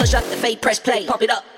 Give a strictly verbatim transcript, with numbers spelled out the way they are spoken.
One shot, the fade, press play, pump it up.